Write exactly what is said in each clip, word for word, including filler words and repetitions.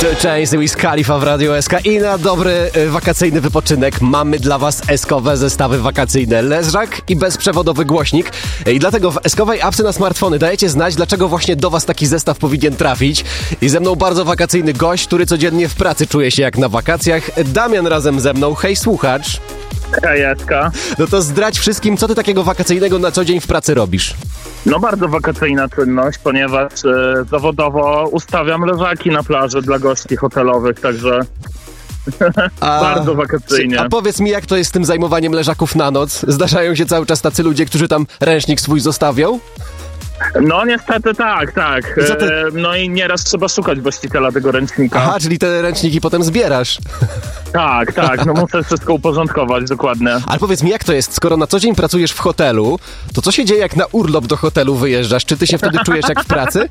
Cześć, z Wiz Khalifa w Radio S K i na dobry y, wakacyjny wypoczynek mamy dla Was eskowe zestawy wakacyjne. Leżak i bezprzewodowy głośnik. I dlatego w eskowej apce na smartfony dajecie znać, dlaczego właśnie do Was taki zestaw powinien trafić. I ze mną bardzo wakacyjny gość, który codziennie w pracy czuje się jak na wakacjach. Damian razem ze mną. Hej, słuchacz. Hej, Jacka. No to zdradź wszystkim, co ty takiego wakacyjnego na co dzień w pracy robisz. No bardzo wakacyjna czynność, ponieważ e, zawodowo ustawiam leżaki na plaży dla gości hotelowych, także A, bardzo wakacyjnie. A powiedz mi, jak to jest z tym zajmowaniem leżaków na noc? Zdarzają się cały czas tacy ludzie, którzy tam ręcznik swój zostawią? No niestety tak, tak. Co ty- E, no i nieraz trzeba szukać właściciela tego ręcznika. Aha, czyli te ręczniki potem zbierasz. Tak, tak, no muszę wszystko uporządkować, dokładnie. Ale powiedz mi, jak to jest, skoro na co dzień pracujesz w hotelu, to co się dzieje, jak na urlop do hotelu wyjeżdżasz? Czy ty się wtedy czujesz jak w pracy?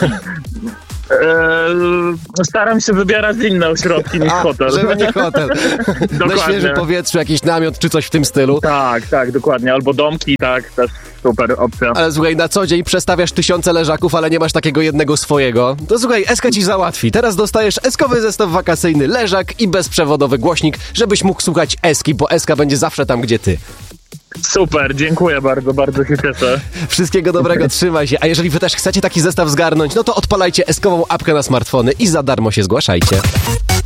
E, staram się wybierać inne ośrodki niż A, hotel. żeby nie hotel. Na Dokładnie. świeżym powietrzu, jakiś namiot czy coś w tym stylu. Tak, tak, dokładnie. Albo domki, tak, też super opcja. Ale słuchaj, na co dzień przestawiasz tysiące leżaków, ale nie masz takiego jednego swojego. To słuchaj, Eska ci załatwi. Teraz dostajesz eskowy zestaw wakacyjny, leżak i bezprzewodowy głośnik, żebyś mógł słuchać Eski, bo Eska będzie zawsze tam, gdzie ty. Super, dziękuję bardzo, bardzo się cieszę. Wszystkiego dobrego, trzymaj się. A jeżeli wy też chcecie taki zestaw zgarnąć, no to odpalajcie eskową apkę na smartfony i za darmo się zgłaszajcie.